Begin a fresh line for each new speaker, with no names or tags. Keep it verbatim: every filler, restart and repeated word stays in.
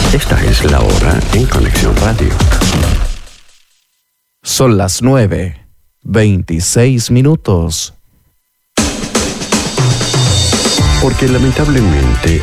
Esta es la hora en Conexión Radio.
Son las nueve, veintiséis minutos.
Porque lamentablemente